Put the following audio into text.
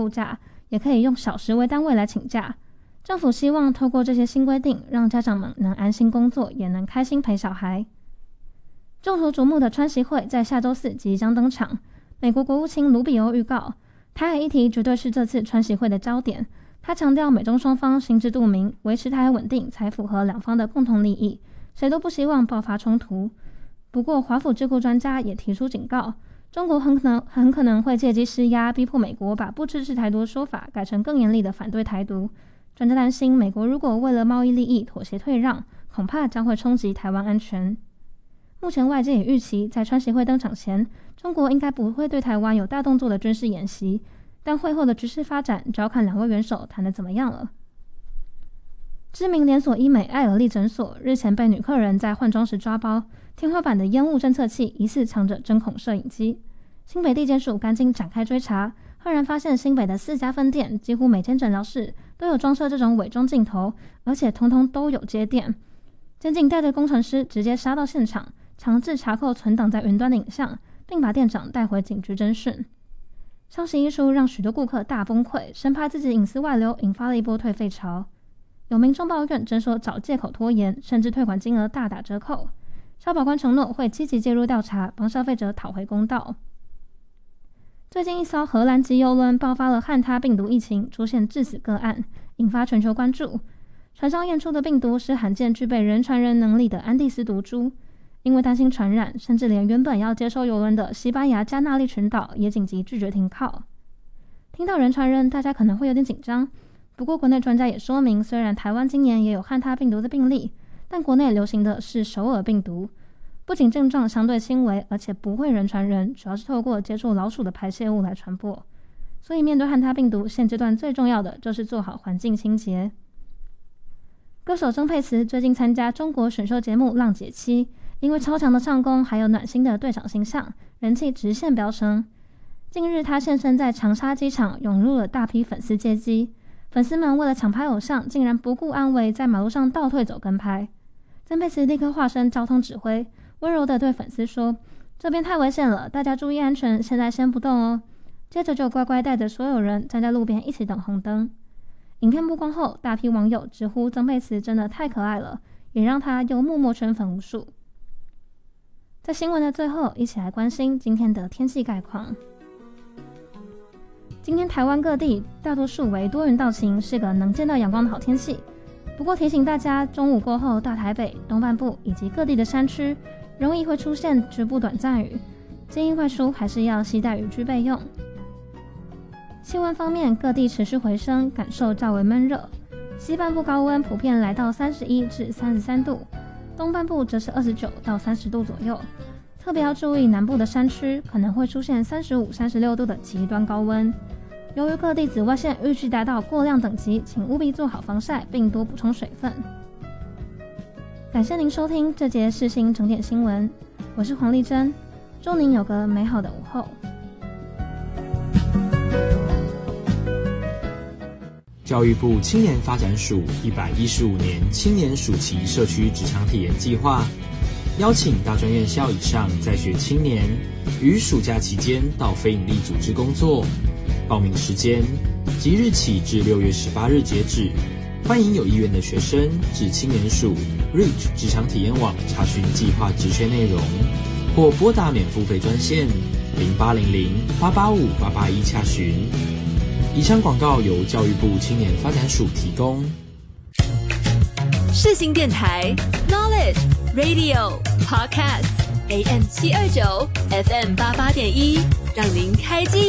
护假，也可以用小时为单位来请假。政府希望透过这些新规定，让家长们能安心工作，也能开心陪小孩。众所瞩目的川习会在下周四即将登场。美国国务卿卢比欧预告，台海议题绝对是这次川习会的焦点。他强调，美中双方心知肚明，维持台海稳定才符合两方的共同利益，谁都不希望爆发冲突。不过，华府智库专家也提出警告，中国很可能会借机施压，逼迫美国把不支持台独的说法改成更严厉的反对台独。专家担心，美国如果为了贸易利益妥协退让，恐怕将会冲击台湾安全。目前外界也预期，在川习会登场前，中国应该不会对台湾有大动作的军事演习，但会后的局势发展就要看两位元首谈得怎么样了。知名连锁医美爱尔丽诊所日前被女客人在换装时抓包，天花板的烟雾侦测器疑似藏着针孔摄影机。新北地检署赶紧展开追查，赫然发现新北的4家分店几乎每间诊疗室都有装设这种伪装镜头，而且通通都有接电。检警带着工程师直接杀到现场，强制查扣存档在云端的影像，并把店长带回警局侦讯。消息一出，让许多顾客大崩溃，生怕自己隐私外流，引发了一波退费潮。有民众抱怨诊所找借口拖延，甚至退款金额大打折扣。消保官承诺会积极介入调查，帮消费者讨回公道。最近一艘荷兰籍邮轮爆发了汉他病毒疫情，出现致死个案，引发全球关注。船上验出的病毒是罕见具备人传人能力的安第斯毒株，因为担心传染，甚至连原本要接收邮轮的西班牙加那利群岛也紧急拒绝停靠。听到人传人，大家可能会有点紧张。不过国内专家也说明，虽然台湾今年也有汉他病毒的病例，但国内流行的是首尔病毒，不仅症状相对轻微，而且不会人传人，主要是透过接触老鼠的排泄物来传播。所以面对汉他病毒，现阶段最重要的就是做好环境清洁。歌手曾沛慈最近参加中国选秀节目《浪姐7》，因为超强的唱功还有暖心的队长形象，人气直线飙升。近日他现身在长沙机场，涌入了大批粉丝接机。粉丝们为了抢拍偶像，竟然不顾安危，在马路上倒退走跟拍。曾沛慈立刻化身交通指挥，温柔地对粉丝说：“这边太危险了，大家注意安全，现在先不动哦。”接着就乖乖带着所有人站在路边一起等红灯。影片曝光后，大批网友直呼曾沛慈真的太可爱了，也让她又默默圈粉无数。在新闻的最后，一起来关心今天的天气概况。今天台湾各地大多数为多云到晴，是个能见到阳光的好天气。不过提醒大家，中午过后，大台北、东半部以及各地的山区容易会出现局部短暂雨，建议外出还是要携带雨具备用。气温方面，各地持续回升，感受较为闷热。西半部高温普遍来到31至33度，东半部则是29到30度左右。特别要注意南部的山区可能会出现35、36度的极端高温。由于各地紫外线预计达到过量等级，请务必做好防晒，并多补充水分。感谢您收听这节世新整点新闻，我是黄丽珍，祝您有个美好的午后。 教育部青年发展署115年青年暑期社区职场体验计划，邀请大专院校以上在学青年于暑假期间到非营利组织工作。报名时间即日起至6月18日截止，欢迎有意愿的学生至青年署 REACH 职场体验网查询计划职缺内容，或拨打免付费专线0800-885-881洽询。以上广告由教育部青年发展署提供。 世新电台 Knowledge Radio Podcast AM 729 FM 88.1，让您开机